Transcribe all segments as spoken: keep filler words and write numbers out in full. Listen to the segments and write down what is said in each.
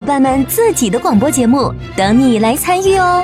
伴们自己的广播节目，等你来参与哦。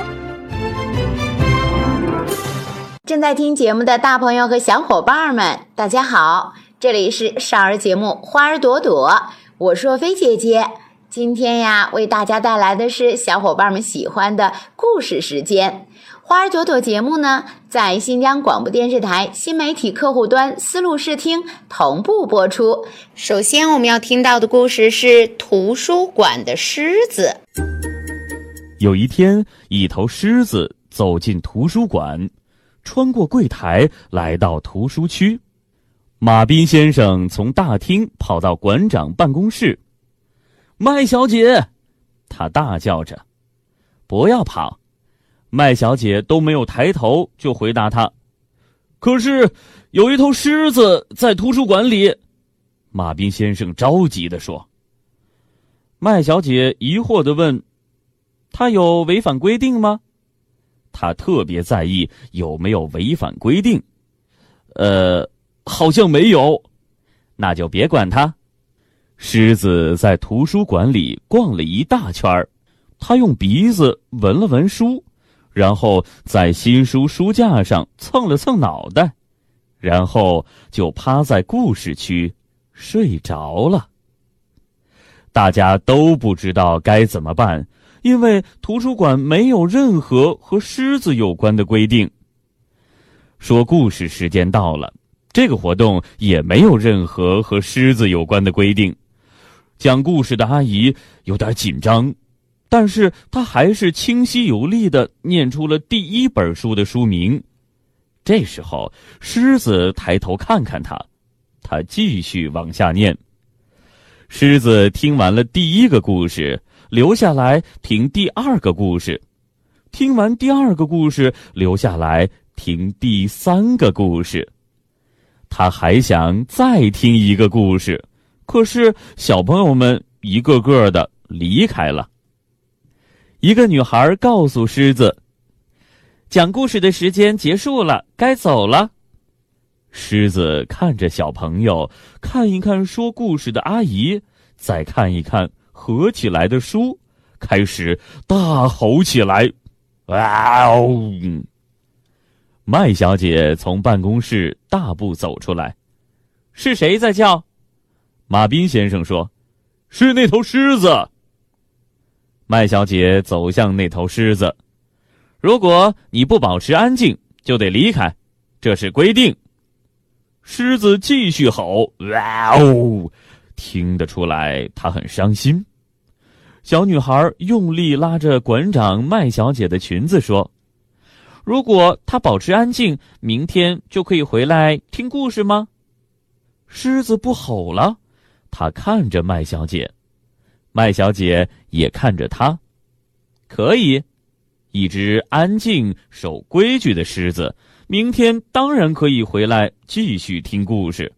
正在听节目的大朋友和小伙伴们，大家好，这里是少儿节目花儿朵朵，我是若飞姐姐。今天呀，为大家带来的是小伙伴们喜欢的故事时间。花儿朵朵节目呢，在新疆广播电视台新媒体客户端思路视听同步播出。首先我们要听到的故事是图书馆的狮子。 有一天，一头狮子走进图书馆，穿过柜台来到图书区。马彬先生从大厅跑到馆长办公室。麦小姐，他大叫着。不要跑。麦小姐都没有抬头就回答他。可是有一头狮子在图书馆里，马彬先生着急地说。麦小姐疑惑地问，他有违反规定吗？他特别在意有没有违反规定。呃，好像没有。那就别管他。狮子在图书馆里逛了一大圈，他用鼻子闻了闻书，然后在新书书架上蹭了蹭脑袋，然后就趴在故事区睡着了。大家都不知道该怎么办，因为图书馆没有任何和狮子有关的规定。说故事时间到了，这个活动也没有任何和狮子有关的规定。讲故事的阿姨有点紧张，但是她还是清晰有力地念出了第一本书的书名。这时候，狮子抬头看看她，她继续往下念。狮子听完了第一个故事，留下来听第二个故事。听完第二个故事，留下来听第三个故事。他还想再听一个故事，可是小朋友们一个个的离开了。一个女孩告诉狮子，讲故事的时间结束了，该走了。狮子看着小朋友，看一看说故事的阿姨，再看一看合起来的书，开始大吼起来。哇哦！麦小姐从办公室大步走出来。是谁在叫？马彬先生说，是那头狮子。麦小姐走向那头狮子。如果你不保持安静，就得离开，这是规定。狮子继续吼，哇哦！听得出来他很伤心。小女孩用力拉着馆长麦小姐的裙子说，如果她保持安静，明天就可以回来听故事吗？狮子不吼了，他看着麦小姐，麦小姐也看着他。可以，一只安静守规矩的狮子，明天当然可以回来继续听故事。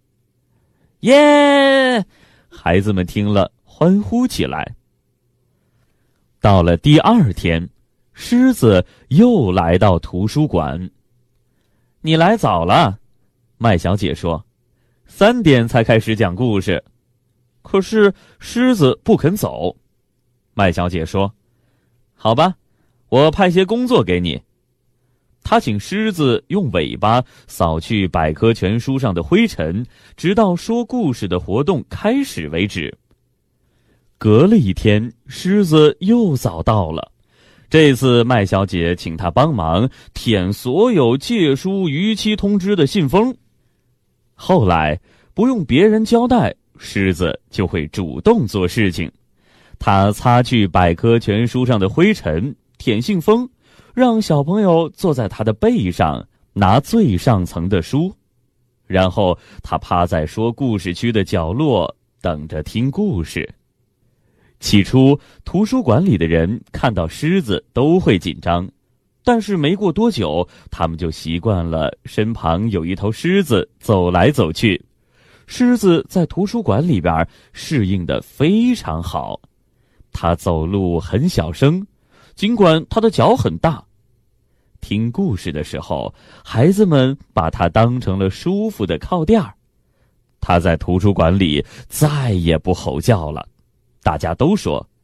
耶！孩子们听了欢呼起来。到了第二天，狮子又来到图书馆。你来早了，麦小姐说，三点才开始讲故事。可是狮子不肯走。麦小姐说，好吧，我派些工作给你。她请狮子用尾巴扫去百科全书上的灰尘，直到说故事的活动开始为止。隔了一天，狮子又早到了。这次麦小姐请他帮忙舔所有借书逾期通知的信封。后来不用别人交代，狮子就会主动做事情。他擦去百科全书上的灰尘，舔信封，让小朋友坐在他的背上，拿最上层的书。然后他趴在说故事区的角落，等着听故事。起初，图书馆里的人看到狮子都会紧张，但是没过多久，他们就习惯了身旁有一头狮子走来走去。狮子在图书馆里边适应得非常好，它走路很小声，尽管它的脚很大。听故事的时候，孩子们把它当成了舒服的靠垫儿。它在图书馆里再也不吼叫了。大家都说，